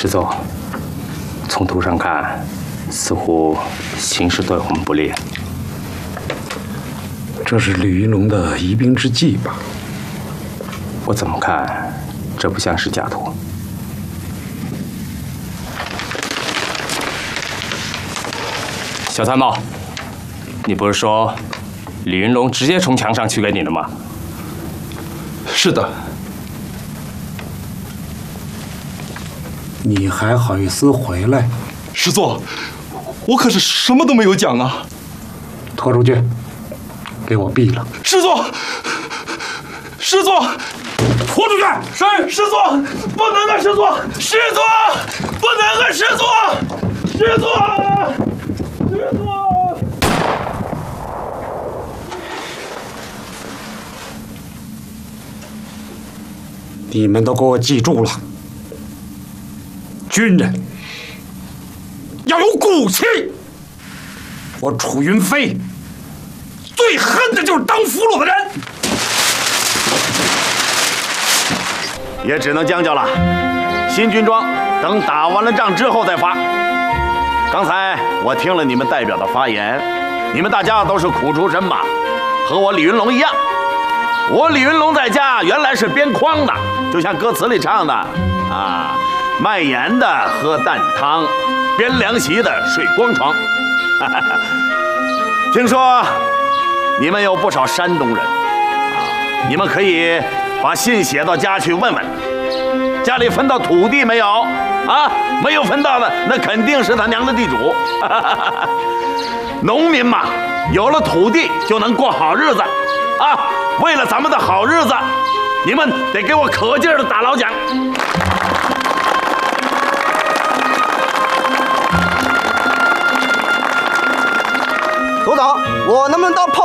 师座，从图上看，似乎形势对我们不利。 这是李云龙的疑兵之计吧？ 我怎么看，这不像是假图。小参谋，你不是说李云龙直接从墙上取给你的吗？ 是的。 你还好意思回来？ 师座，我可是什么都没有讲啊！ 拖出去，给我毙了！ 师座，师座， 拖出去！ 是师座，不能啊！师座，师座，不能啊！师座，师座，师座。 你们都给我记住了，军人要有骨气。我楚云飞最恨的就是当俘虏的人。 也只能将就了。新军装等打完了仗之后再发。刚才我听了你们代表的发言，你们大家都是苦出身马，和我李云龙一样。我李云龙在家原来是编筐的，就像歌词里唱的啊，卖盐的喝淡汤，编凉席的睡光床。听说你们有不少山东人啊，你们可以把信写到家去问问，家里分到土地没有啊？没有分到的，那肯定是他娘的地主。农民嘛，有了土地就能过好日子啊！为了咱们的好日子，你们得给我可劲儿的打老蒋。 组长，我能不能当炮？